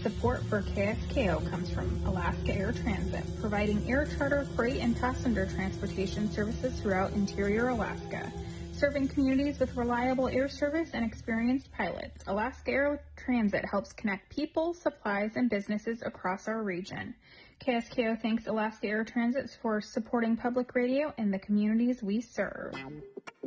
Support for KSKO comes from Alaska Air Transit, providing air charter, freight, and passenger transportation services throughout interior Alaska. Serving communities with reliable air service and experienced pilots, Alaska Air Transit helps connect people, supplies, and businesses across our region. KSKO thanks Alaska Air Transit for supporting public radio and the communities we serve.